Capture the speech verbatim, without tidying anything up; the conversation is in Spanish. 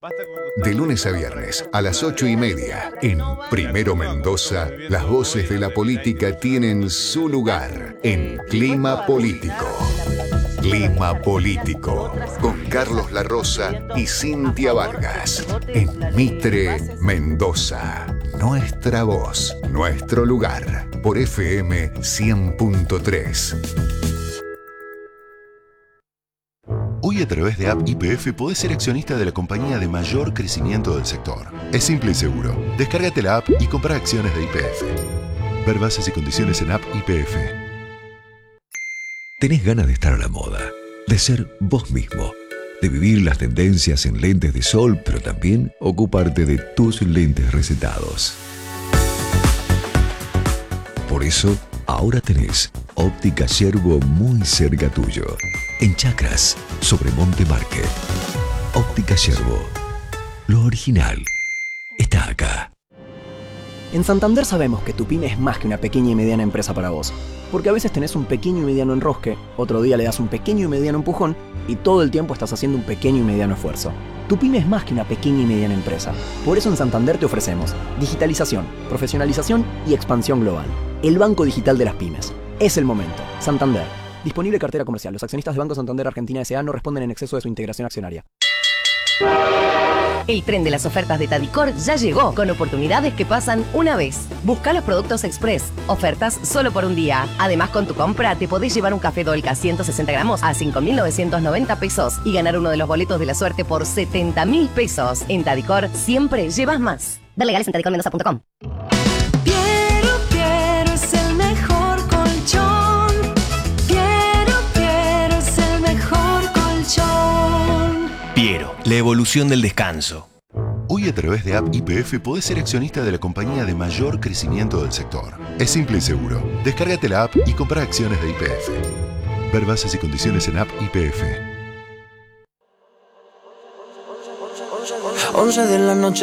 De lunes a viernes a las ocho y media, en Primero Mendoza, las voces de la política tienen su lugar en Clima Político. Clima Político, con Carlos La Rosa y Cintia Vargas, en Mitre, Mendoza. Nuestra voz, nuestro lugar, por F M cien punto tres. Hoy a través de App Y P F podés ser accionista de la compañía de mayor crecimiento del sector. Es simple y seguro. Descárgate la app y compra acciones de Y P F. Ver bases y condiciones en App Y P F. ¿Tenés ganas de estar a la moda? De ser vos mismo. De vivir las tendencias en lentes de sol, pero también ocuparte de tus lentes recetados. Por eso, ahora tenés Óptica Yerbo muy cerca tuyo. En Chacras, sobre Monte Market. Óptica Yerbo. Lo original está acá. En Santander sabemos que tu pyme es más que una pequeña y mediana empresa para vos. Porque a veces tenés un pequeño y mediano enrosque, otro día le das un pequeño y mediano empujón y todo el tiempo estás haciendo un pequeño y mediano esfuerzo. Tu pyme es más que una pequeña y mediana empresa. Por eso en Santander te ofrecemos digitalización, profesionalización y expansión global. El banco digital de las pymes. Es el momento. Santander. Disponible cartera comercial. Los accionistas de Banco Santander Argentina S A no responden en exceso de su integración accionaria. El tren de las ofertas de Tadicor ya llegó, con oportunidades que pasan una vez. Busca los productos Express, ofertas solo por un día. Además, con tu compra te podés llevar un café Dolca ciento sesenta gramos a cinco mil novecientos noventa pesos y ganar uno de los boletos de la suerte por setenta mil pesos. En Tadicor siempre llevas más. Ver legales en tadicor mendoza punto com. Piero, Piero es el mejor colchón. Piero, Piero es el mejor colchón. Piero, la evolución del descanso. Hoy a través de App Y P F podés ser accionista de la compañía de mayor crecimiento del sector. Es simple y seguro. Descárgate la app y compra acciones de Y P F. Ver bases y condiciones en App Y P F. once de la noche